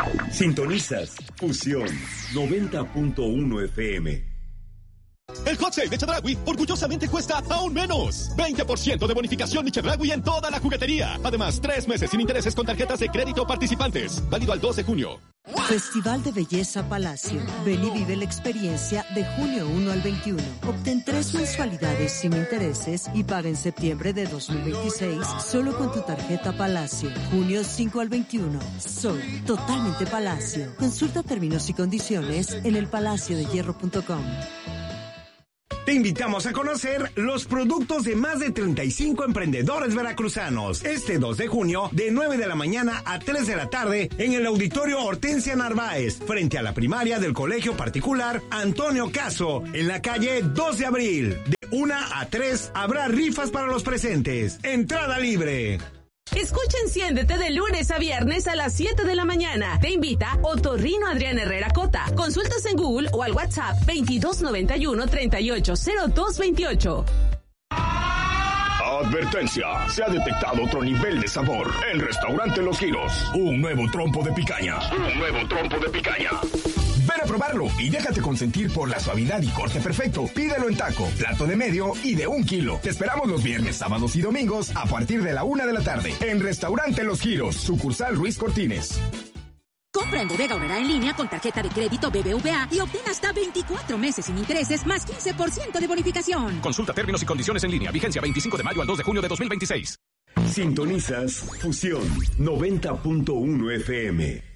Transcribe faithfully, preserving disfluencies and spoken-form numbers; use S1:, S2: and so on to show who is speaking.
S1: Sintonizas Fusión noventa punto uno F M.
S2: El hot sale de Chedraui orgullosamente cuesta aún menos. veinte por ciento de bonificación de Chedraui en toda la juguetería. Además, tres meses sin intereses con tarjetas de crédito participantes. Válido al dos de junio.
S3: Festival de Belleza Palacio. Ven y vive la experiencia de junio primero al veintiuno. Obtén tres mensualidades sin intereses y paga en septiembre de dos mil veintiséis solo con tu tarjeta Palacio. junio cinco al veintiuno. Sol, totalmente Palacio. Consulta términos y condiciones en el palacio de hierro punto com.
S4: Te invitamos a conocer los productos de más de treinta y cinco emprendedores veracruzanos. Este dos de junio, de nueve de la mañana a tres de la tarde, en el Auditorio Hortensia Narváez, frente a la primaria del Colegio Particular Antonio Caso, en la calle dos de abril. De una a tres habrá rifas para los presentes. Entrada libre.
S5: Escucha Enciéndete de lunes a viernes a las siete de la mañana. Te invita Otorrino Adrián Herrera Cota. Consultas en Google o al WhatsApp veintidós noventa y uno treinta y ocho cero dos veintiocho.
S6: Advertencia, se ha detectado otro nivel de sabor en Restaurante Los Giros. Un nuevo trompo de picaña. Un nuevo trompo de picaña. Ven a probarlo y déjate consentir por la suavidad y corte perfecto. Pídelo en taco, plato de medio y de un kilo. Te esperamos los viernes, sábados y domingos a partir de la una de la tarde en Restaurante Los Giros, sucursal Ruiz Cortines.
S7: Compra en Bodega Aurrerá en línea con tarjeta de crédito B B V A y obtén hasta veinticuatro meses sin intereses más quince por ciento de bonificación.
S2: Consulta términos y condiciones en línea. Vigencia veinticinco de mayo al dos de junio de dos mil veintiséis.
S1: Sintonizas Fusión noventa punto uno F M.